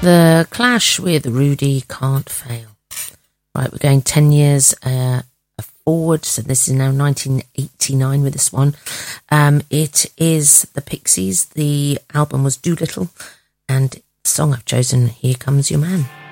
The Clash with Rudy Can't Fail. Right, we're going 10 years forward, so this is now 1989 with this one. It is the Pixies. The album was Doolittle, and the song I've chosen, Here Comes Your Man.